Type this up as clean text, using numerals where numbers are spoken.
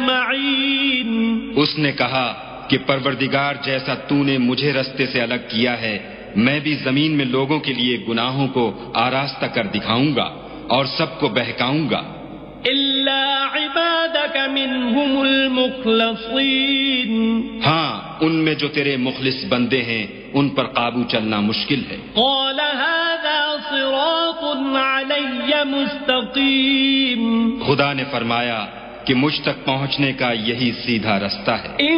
अजमईन। उसने कहा कि परवरदिगार, जैसा तूने मुझे रास्ते से अलग किया है, मैं भी जमीन में लोगों के लिए गुनाहों को आरास्ता कर दिखाऊंगा और सबको बहकाऊंगा, इल्ला इबादक मिनहुमुल मुखलसीन। हाँ, उनमें जो तेरे मुखलिस बंदे हैं उन पर काबू चलना मुश्किल है। क़ाल हाज़ा सिरातुन अलय्य मुस्तक़ीम। खुदा ने फरमाया कि मुझ तक पहुंचने का यही सीधा रास्ता है।